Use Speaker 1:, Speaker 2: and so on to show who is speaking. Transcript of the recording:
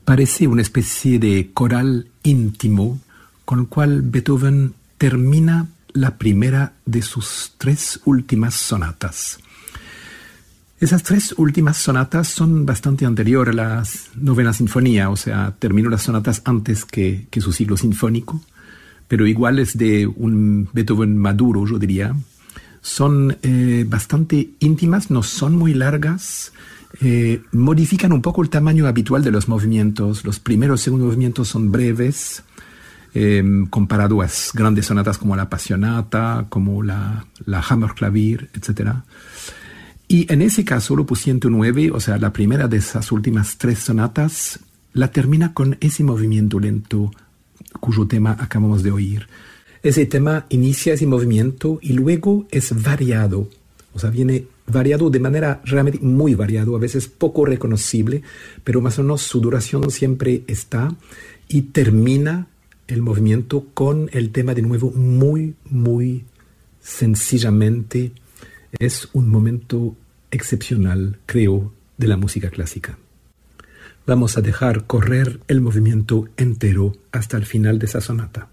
Speaker 1: Parece una especie de coral íntimo con el cual Beethoven termina la primera de sus 3 últimas sonatas. Esas 3 últimas sonatas son bastante anteriores a la novena sinfonía, o sea, terminó las sonatas antes que su ciclo sinfónico, pero igual es de un Beethoven maduro, yo diría. Son bastante íntimas, no son muy largas, modifican un poco el tamaño habitual de los movimientos. Los primeros y segundos movimientos son breves, comparado a grandes sonatas como la Passionata, como la Hammerklavier, etc. Y en ese caso, el opus 109, o sea, la primera de esas últimas 3 sonatas, la termina con ese movimiento lento cuyo tema acabamos de oír. Ese tema inicia ese movimiento y luego es variado, o sea, viene variado de manera realmente muy variado, a veces poco reconocible, pero más o menos su duración siempre está y termina el movimiento con el tema de nuevo muy, muy sencillamente. Es un momento excepcional, creo, de la música clásica. Vamos a dejar correr el movimiento entero hasta el final de esa sonata.